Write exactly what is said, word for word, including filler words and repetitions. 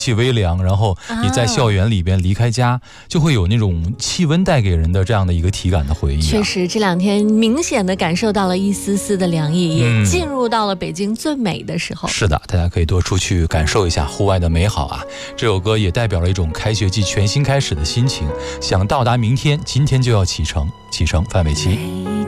气微凉，然后你在校园里边离开家，啊、就会有那种气温带给人的这样的一个体感的回忆、啊。 确实，这两天明显的感受到了一丝丝的凉意，也进入到了北京最美的时候。 是的，大家可以多出去感受一下户外的美好啊！这首歌也代表了一种开学季全新开始的心情，想到达明天，今天就要启程，启程范玮琪。